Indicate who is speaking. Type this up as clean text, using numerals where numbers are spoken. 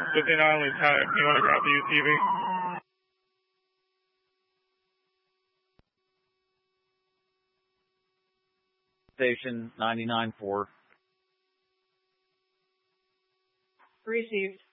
Speaker 1: 59 Lieutenant, you want to grab the UTV?
Speaker 2: Station 99-4.
Speaker 3: Received.